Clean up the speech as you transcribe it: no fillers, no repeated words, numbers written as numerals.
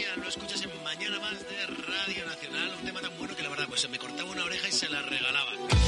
Sea, lo escuchas en Mañana Más de Radio Nacional. Un tema tan bueno que la verdad pues se me cortaba una oreja y se la regalaba.